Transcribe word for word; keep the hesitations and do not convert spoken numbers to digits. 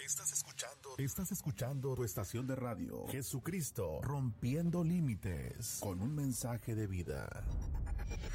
Estás escuchando, estás escuchando tu estación de radio, Jesucristo, rompiendo límites, con un mensaje de vida.